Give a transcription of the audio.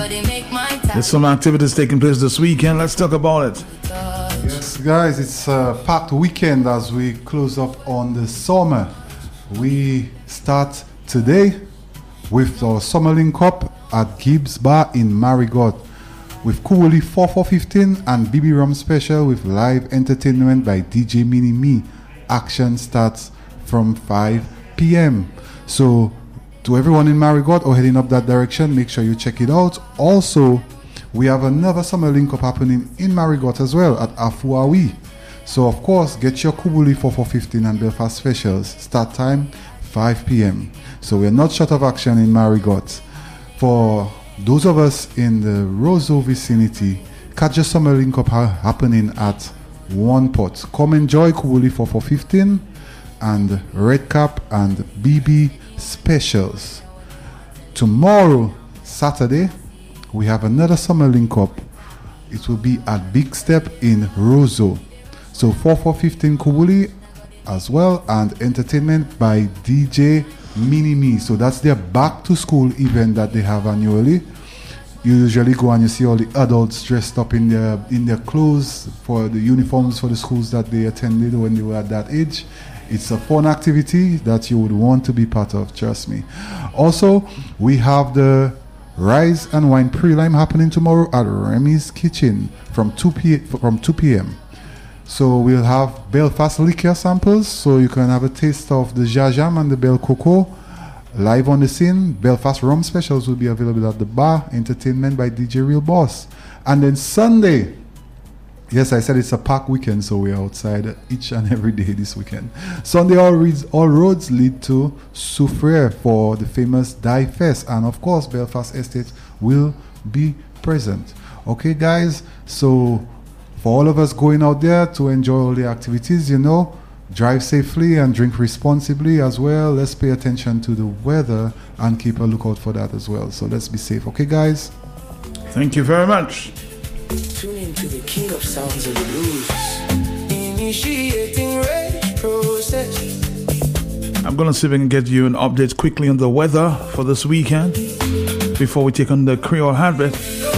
There's some activities taking place this weekend. Let's talk about it. Yes, guys, it's a packed weekend as we close up on the summer. We start today with our summer link up at Gibbs Bar in Marigot with Cooley 4415 and BB Rum Special with live entertainment by DJ Mini Me. Action starts from 5 p.m. So to everyone in Marigot or heading up that direction, make sure you check it out. Also, we have another summer link up happening in Marigot as well at Afuawi. So of course, get your Kubuli 4415 and Belfast specials. Start time 5 p.m. So we're not short of action in Marigot. For those of us in the Roseau vicinity, catch your summer link up happening at One Pot. Come enjoy Kubuli 4415 and Red Cap and BB specials. Tomorrow, Saturday, we have another summer link up. It will be at Big Step in Roseau. So 4415 Kubuli as well, and entertainment by DJ Mini Me. So that's their back to school event that they have annually. You usually go and you see all the adults dressed up in their clothes for the uniforms for the schools that they attended when they were at that age. It's a fun activity that you would want to be part of, trust me. Also, we have the Rise and Wine Prelim happening tomorrow at Remy's Kitchen from 2 p.m. So we'll have Belfast liquor samples, so you can have a taste of the Jajam and the Bel Coco live on the scene. Belfast rum specials will be available at the bar. Entertainment by DJ Real Boss. And then Sunday, yes, I said it's a packed weekend, so we're outside each and every day this weekend. Sunday, all roads lead to Soufriere for the famous Die Fest. And of course, Belfast Estate will be present. Okay, guys, so for all of us going out there to enjoy all the activities, drive safely and drink responsibly as well. Let's pay attention to the weather and keep a lookout for that as well. So let's be safe. Okay, guys? Thank you very much. Tune into the king of sounds and blues. Initiating rage process. I'm going to see if I can get you an update quickly on the weather for this weekend before we take on the Creole Habit.